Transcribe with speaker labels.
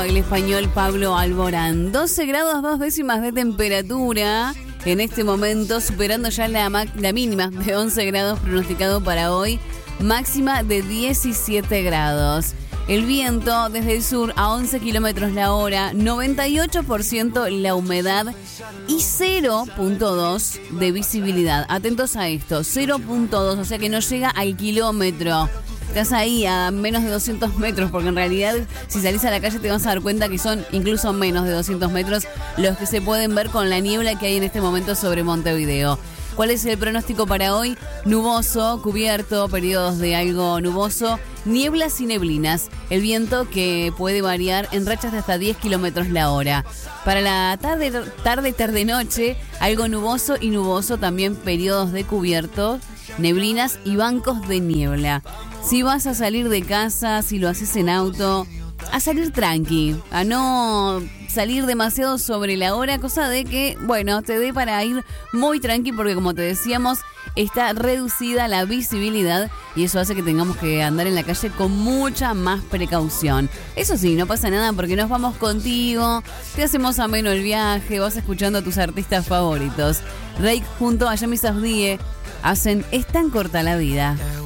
Speaker 1: El español Pablo Alborán. 12 grados 2 décimas de temperatura en este momento, superando ya la mínima de 11 grados pronosticado para hoy, máxima de 17 grados. El viento desde el sur a 11 kilómetros la hora, 98% la humedad y 0.2 de visibilidad. Atentos a esto, 0.2, o sea que no llega al kilómetro. Estás ahí a menos de 200 metros, porque en realidad si salís a la calle te vas a dar cuenta que son incluso menos de 200 metros los que se pueden ver con la niebla que hay en este momento sobre Montevideo. ¿Cuál es el pronóstico para hoy? Nuboso, cubierto, periodos de algo nuboso, nieblas y neblinas. El viento que puede variar en rachas de hasta 10 kilómetros la hora. Para la tarde-noche, algo nuboso y nuboso, también periodos de cubierto, neblinas y bancos de niebla. Si vas a salir de casa, si lo haces en auto, a salir tranqui, a no salir demasiado sobre la hora, cosa de que, bueno, te dé para ir muy tranqui, porque como te decíamos, está reducida la visibilidad y eso hace que tengamos que andar en la calle con mucha más precaución. Eso sí, no pasa nada porque nos vamos contigo, te hacemos ameno el viaje, vas escuchando a tus artistas favoritos. Rake junto a Yami Safdie hacen Es tan corta la vida.